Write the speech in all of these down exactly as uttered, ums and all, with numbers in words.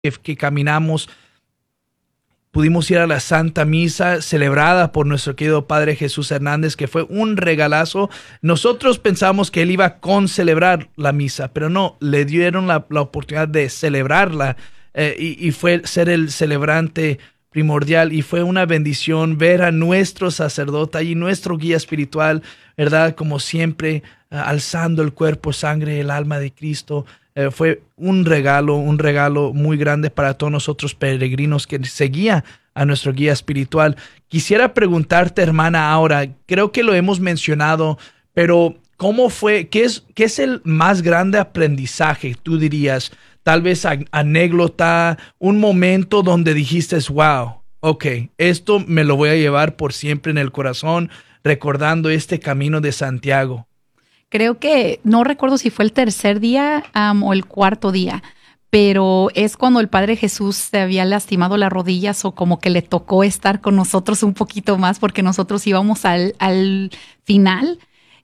que, que caminamos. Pudimos ir a la Santa Misa celebrada por nuestro querido Padre Jesús Hernández, que fue un regalazo. Nosotros pensamos que él iba a concelebrar la misa, pero no, le dieron la, la oportunidad de celebrarla eh, y, y fue ser el celebrante primordial, y fue una bendición ver a nuestro sacerdote y nuestro guía espiritual, ¿verdad? Como siempre, uh, alzando el cuerpo, sangre, el alma de Cristo. Eh, fue un regalo, un regalo muy grande para todos nosotros peregrinos que seguía a nuestro guía espiritual. Quisiera preguntarte, hermana, ahora, creo que lo hemos mencionado, pero ¿cómo fue? ¿Qué es, qué es el más grande aprendizaje, tú dirías? Tal vez anécdota, un momento donde dijiste, wow, ok, esto me lo voy a llevar por siempre en el corazón, recordando este camino de Santiago. Creo que, no recuerdo si fue el tercer día um, o el cuarto día, pero es cuando el Padre Jesús se había lastimado las rodillas o como que le tocó estar con nosotros un poquito más porque nosotros íbamos al, al final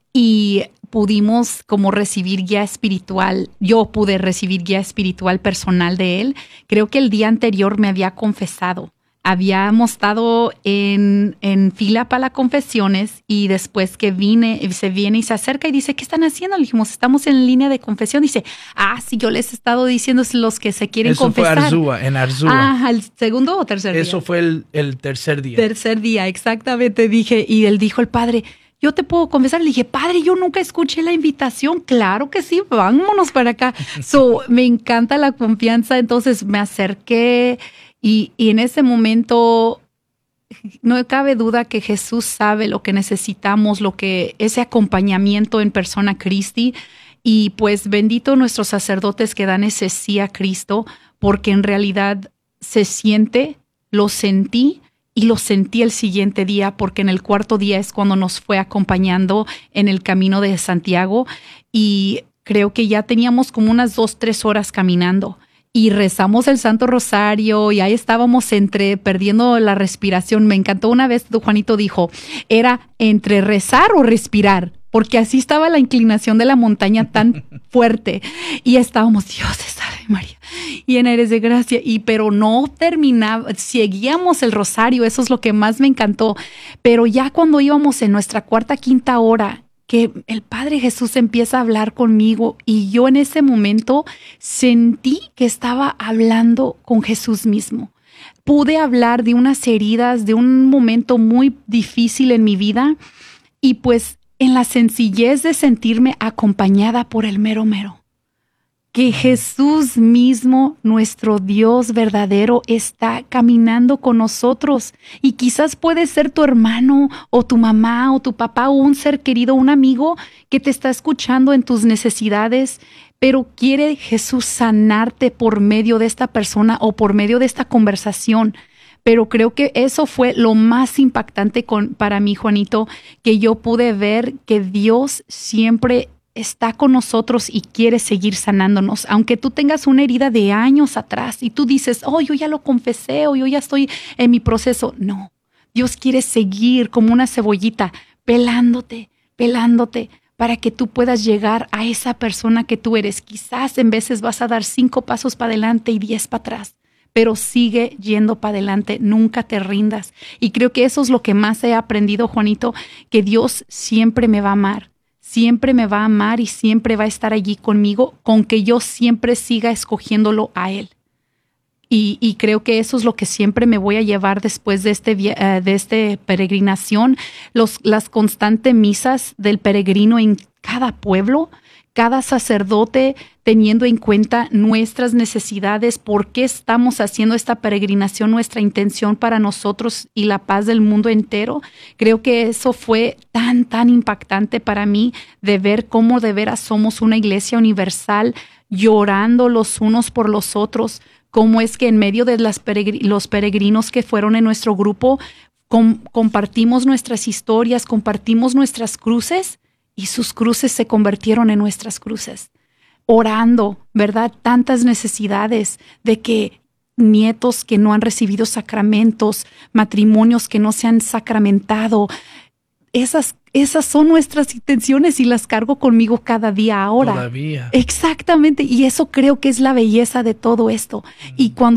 y pudimos como recibir guía espiritual. Yo pude recibir guía espiritual personal de él. Creo que el día anterior me había confesado. Habíamos estado en, en fila para las confesiones y después que vine, se viene y se acerca y dice, ¿qué están haciendo? Le dijimos, estamos en línea de confesión. Dice, ah, sí, yo les he estado diciendo los que se quieren Eso confesar. Eso fue Arzúa, en Arzúa. Ah, ¿el segundo o tercer día? Eso fue el, el tercer día. Tercer día, exactamente, dije. Y él dijo, el padre, yo te puedo confesar. Le dije, padre, yo nunca escuché la invitación. Claro que sí, vámonos para acá. So, me encanta la confianza. Entonces me acerqué. Y, y en ese momento no cabe duda que Jesús sabe lo que necesitamos, lo que ese acompañamiento en persona Christi. Y pues bendito nuestros sacerdotes que dan ese sí a Cristo, porque en realidad se siente, lo sentí y lo sentí el siguiente día, porque en el cuarto día es cuando nos fue acompañando en el camino de Santiago y creo que ya teníamos como unas dos, tres horas caminando. Y rezamos el Santo Rosario y ahí estábamos entre perdiendo la respiración. Me encantó una vez, Juanito dijo, era entre rezar o respirar, porque así estaba la inclinación de la montaña tan fuerte. Y estábamos, Dios te salve María, llena eres de gracia. Y pero no terminaba, seguíamos el rosario, eso es lo que más me encantó. Pero ya cuando íbamos en nuestra cuarta, quinta hora, que el Padre Jesús empieza a hablar conmigo y yo en ese momento sentí que estaba hablando con Jesús mismo. Pude hablar de unas heridas, de un momento muy difícil en mi vida y pues en la sencillez de sentirme acompañada por el mero mero. Que Jesús mismo, nuestro Dios verdadero, está caminando con nosotros. Y quizás puede ser tu hermano o tu mamá o tu papá o un ser querido, un amigo que te está escuchando en tus necesidades, pero quiere Jesús sanarte por medio de esta persona o por medio de esta conversación. Pero creo que eso fue lo más impactante con, para mí, Juanito, que yo pude ver que Dios siempre está con nosotros y quiere seguir sanándonos. Aunque tú tengas una herida de años atrás y tú dices, oh, yo ya lo confesé o yo ya estoy en mi proceso. No, Dios quiere seguir como una cebollita, pelándote, pelándote, para que tú puedas llegar a esa persona que tú eres. Quizás en veces vas a dar cinco pasos para adelante y diez para atrás, pero sigue yendo para adelante, nunca te rindas. Y creo que eso es lo que más he aprendido, Juanito, que Dios siempre me va a amar. Siempre me va a amar y siempre va a estar allí conmigo, con que yo siempre siga escogiéndolo a Él. Y, y creo que eso es lo que siempre me voy a llevar después de este uh, de este peregrinación, los, las constantes misas del peregrino en cada pueblo, cada sacerdote teniendo en cuenta nuestras necesidades, por qué estamos haciendo esta peregrinación, nuestra intención para nosotros y la paz del mundo entero. Creo que eso fue tan, tan impactante para mí de ver cómo de veras somos una iglesia universal, llorando los unos por los otros, cómo es que en medio de las peregr- los peregrinos que fueron en nuestro grupo, com- compartimos nuestras historias, compartimos nuestras cruces, y sus cruces se convirtieron en nuestras cruces. Orando, ¿verdad? Tantas necesidades de que nietos que no han recibido sacramentos, matrimonios que no se han sacramentado, esas, esas son nuestras intenciones y las cargo conmigo cada día ahora. Todavía. Exactamente. Y eso creo que es la belleza de todo esto. Mm. Y cuando